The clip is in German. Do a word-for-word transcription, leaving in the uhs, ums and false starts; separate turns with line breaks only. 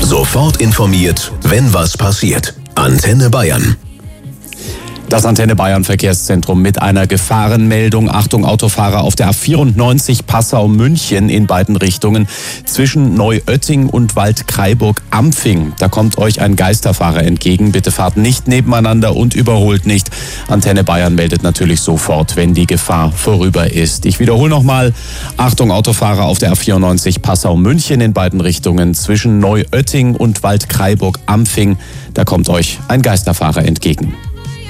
Sofort informiert, wenn was passiert. Antenne Bayern.
Das Antenne Bayern Verkehrszentrum mit einer Gefahrenmeldung. Achtung, Autofahrer auf der A vierundneunzig Passau-München in beiden Richtungen zwischen Neuötting und Waldkraiburg-Ampfing. Da kommt euch ein Geisterfahrer entgegen. Bitte fahrt nicht nebeneinander und überholt nicht. Antenne Bayern meldet natürlich sofort, wenn die Gefahr vorüber ist. Ich wiederhole nochmal. Achtung, Autofahrer auf der A vierundneunzig Passau-München in beiden Richtungen zwischen Neuötting und Waldkraiburg-Ampfing. Da kommt euch ein Geisterfahrer entgegen.